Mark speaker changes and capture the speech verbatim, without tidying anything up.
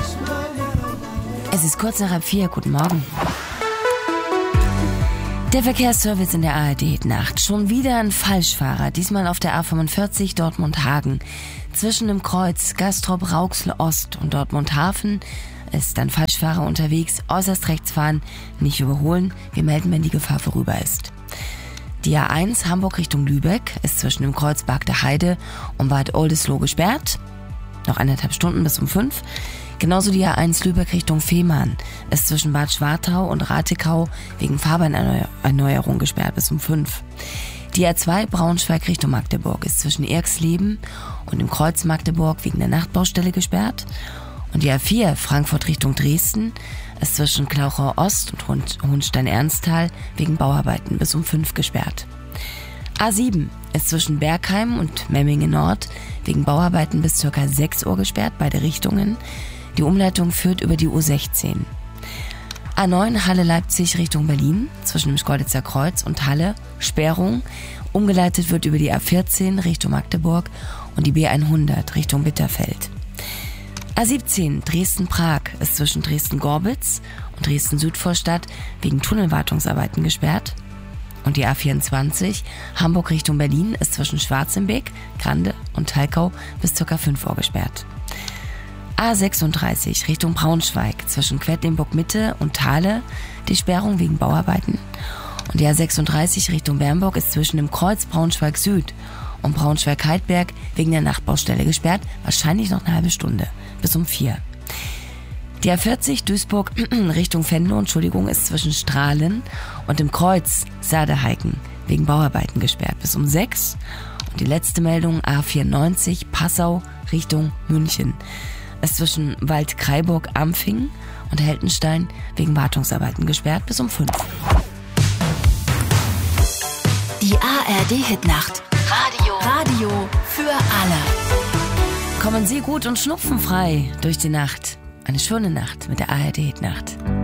Speaker 1: Es ist kurz nach halb vier. Guten Morgen. Der Verkehrsservice in der A R D-Nacht. Schon wieder ein Falschfahrer, diesmal auf der A fünfundvierzig Dortmund-Hagen. Zwischen dem Kreuz Gastrop-Rauxel-Ost und Dortmund-Hafen ist ein Falschfahrer unterwegs. Äußerst rechts fahren, nicht überholen. Wir melden, wenn die Gefahr vorüber ist. Die A eins Hamburg Richtung Lübeck ist zwischen dem Kreuz Bargter Heide und Bad Oldesloe gesperrt. Noch eineinhalb Stunden bis um fünf. Genauso die A eins Lübeck Richtung Fehmarn ist zwischen Bad Schwartau und Ratekau wegen Fahrbahnerneuerung gesperrt bis um fünf. Die A zwei Braunschweig Richtung Magdeburg ist zwischen Erxleben und dem Kreuz Magdeburg wegen der Nachtbaustelle gesperrt. Und die A vier Frankfurt Richtung Dresden ist zwischen Klauchau Ost und Hohenstein-Ernsthal wegen Bauarbeiten bis um fünf gesperrt. A sieben ist zwischen Bergheim und Memmingen Nord wegen Bauarbeiten bis ca. sechs Uhr gesperrt, beide Richtungen. Die Umleitung führt über die U sechzehn. A neun Halle-Leipzig Richtung Berlin, zwischen dem Schkeuditzer Kreuz und Halle, Sperrung. Umgeleitet wird über die A vierzehn Richtung Magdeburg und die B hundert Richtung Bitterfeld. A siebzehn Dresden-Prag ist zwischen Dresden-Gorbitz und Dresden-Südvorstadt wegen Tunnelwartungsarbeiten gesperrt. Und die A vierundzwanzig Hamburg Richtung Berlin ist zwischen Schwarzenbeck, Grande und Talkau bis ca. fünf Uhr gesperrt. A sechsunddreißig Richtung Braunschweig zwischen Quedlinburg-Mitte und Thale, die Sperrung wegen Bauarbeiten. Und die A sechsunddreißig Richtung Bernburg ist zwischen dem Kreuz Braunschweig Süd und Braunschweig-Heidberg wegen der Nachtbaustelle gesperrt, wahrscheinlich noch eine halbe Stunde, bis um vier. Die A vierzig Duisburg Richtung Venlo, Entschuldigung, ist zwischen Strahlen und dem Kreuz Saadeheiken wegen Bauarbeiten gesperrt, bis um sechs. Und die letzte Meldung, A vierundneunzig Passau Richtung München, ist zwischen Waldkraiburg-Ampfing und Heldenstein wegen Wartungsarbeiten gesperrt bis um fünf.
Speaker 2: Die A R D-Hitnacht. Radio. Radio für alle.
Speaker 1: Kommen Sie gut und schnupfenfrei durch die Nacht. Eine schöne Nacht mit der A R D-Hitnacht.